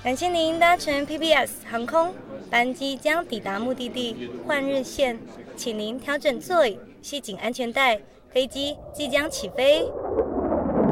感谢您搭乘 PBS 航空，班机将抵达目的地换日线，请您调整座椅，系紧安全带，飞机即将起飞。